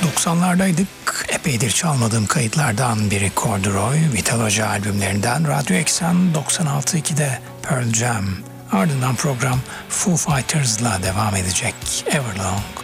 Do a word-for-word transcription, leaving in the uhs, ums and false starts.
doksanlardaydık. Epeydir çalmadığım kayıtlardan biri Corduroy, Vital Hoca albümlerinden. Radyo Eksen doksan altı ikide Pearl Jam. Ardından program Foo Fighters'la devam edecek. Everlong.